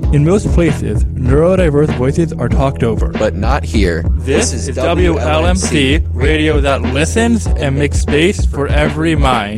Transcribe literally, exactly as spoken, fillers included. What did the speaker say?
In most places, neurodiverse voices are talked over. But not here. This, this is W L M C, radio that listens and makes space for every mind.